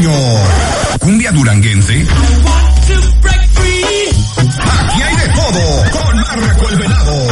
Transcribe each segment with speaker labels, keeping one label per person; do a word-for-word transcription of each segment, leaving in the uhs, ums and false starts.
Speaker 1: norteño, cumbia duranguense. Aquí hay de todo con Marco el Venado.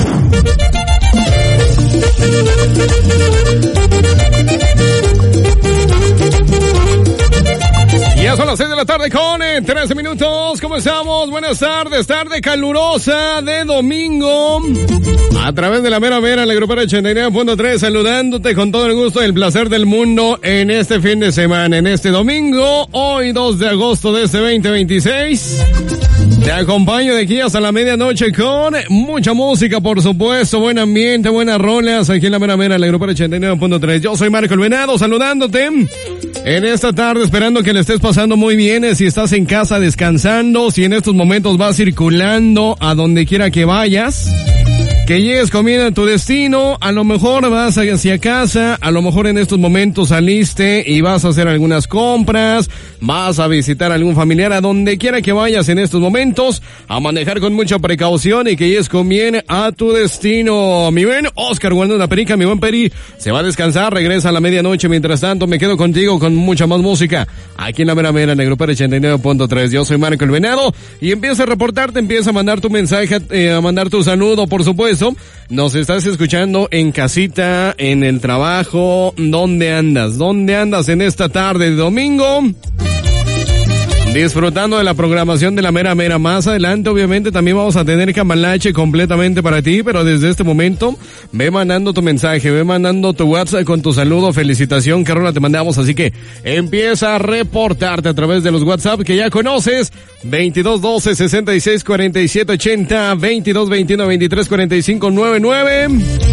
Speaker 2: Ya son las seis de la tarde con eh, trece minutos. ¿Cómo estamos? Buenas tardes. Tarde calurosa de domingo. A través de la mera mera, la grupera ochenta y nueve punto tres, saludándote con todo el gusto y el placer del mundo en este fin de semana, en este domingo, hoy dos de agosto de este veinte veintiséis. Te acompaño de aquí hasta la medianoche con mucha música, por supuesto, buen ambiente, buenas rolas, aquí en la mera mera, la grupera ochenta y nueve punto tres. Yo soy Marco el Venado, saludándote en esta tarde, esperando que le estés pasando muy bien, si estás en casa descansando, si en estos momentos vas circulando a donde quiera que vayas. Que llegues comiendo a tu destino, a lo mejor vas hacia casa, a lo mejor en estos momentos saliste y vas a hacer algunas compras, vas a visitar a algún familiar, a donde quiera que vayas en estos momentos, a manejar con mucha precaución y que llegues con bien a tu destino. Mi buen Oscar guardando la perica, mi buen Peri, se va a descansar, regresa a la medianoche, mientras tanto me quedo contigo con mucha más música, aquí en la mera mera, en el Grupero ochenta y nueve punto tres. Yo soy Marco el Venado y empieza a reportarte, empieza a mandar tu mensaje, eh, a mandar tu saludo, por supuesto. Nos estás escuchando en casita, en el trabajo. ¿Dónde andas? ¿Dónde andas en esta tarde de domingo? Disfrutando de la programación de la mera mera. Más adelante obviamente también vamos a tener Cambalache completamente para ti, pero desde este momento ve mandando tu mensaje, ve mandando tu WhatsApp con tu saludo, felicitación, qué rola te mandamos, así que empieza a reportarte a través de los WhatsApp que ya conoces, veintidós doce sesenta y seis cuarenta y siete ochenta, veintidós veintiuno veintitrés cuarenta y cinco noventa y nueve.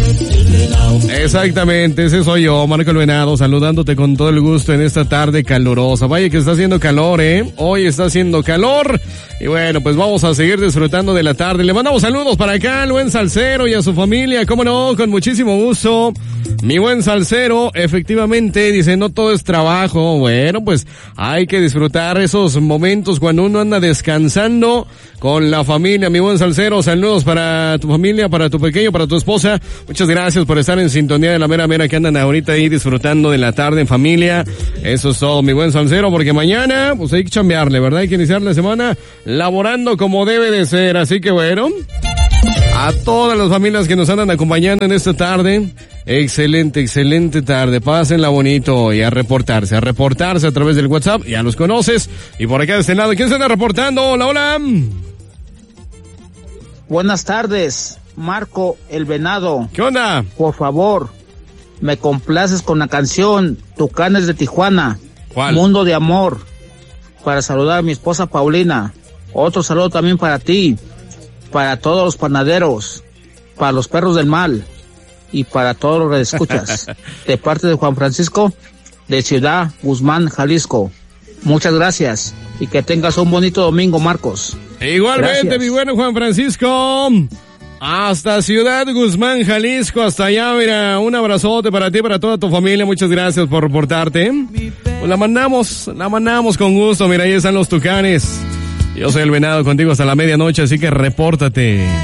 Speaker 2: Exactamente, ese soy yo, Marco el Venado, saludándote con todo el gusto en esta tarde calurosa. Vaya que está haciendo calor, ¿eh? Hoy está haciendo calor. Y bueno, pues vamos a seguir disfrutando de la tarde. Le mandamos saludos para acá al buen Salcero y a su familia, cómo no, con muchísimo gusto. Mi buen Salcero, efectivamente, dice, no todo es trabajo. Bueno, pues hay que disfrutar esos momentos cuando uno anda descansando con la familia. Mi buen Salcero, saludos para tu familia, para tu pequeño, para tu esposa. Muchas gracias por estar en sintonía de la mera mera que andan ahorita ahí disfrutando de la tarde en familia. Eso es todo, mi buen Salcero, porque mañana, pues hay que chambearle, ¿verdad? Hay que iniciar la semana laborando como debe de ser. Así que bueno, a todas las familias que nos andan acompañando en esta tarde, excelente, excelente tarde, pásenla bonito y a reportarse, a reportarse a través del WhatsApp, ya los conoces. Y por acá de este lado, ¿quién se anda reportando? Hola, hola.
Speaker 3: Buenas tardes, Marco el Venado.
Speaker 2: ¿Qué onda?
Speaker 3: Por favor, me complaces con la canción Tucanes de Tijuana.
Speaker 2: ¿Cuál?
Speaker 3: Mundo de Amor, para saludar a mi esposa Paulina. Otro saludo también para ti, para todos los panaderos, para los perros del mal y para todos los redescuchas. De parte de Juan Francisco, de Ciudad Guzmán, Jalisco. Muchas gracias y que tengas un bonito domingo, Marcos.
Speaker 2: Igualmente,
Speaker 3: gracias. Mi
Speaker 2: bueno Juan Francisco. Hasta Ciudad Guzmán, Jalisco, hasta allá, mira, un abrazote para ti, para toda tu familia, muchas gracias por reportarte. Pues la mandamos, la mandamos con gusto, mira, ahí están los Tucanes. Yo soy el Venado contigo hasta la medianoche, así que repórtate.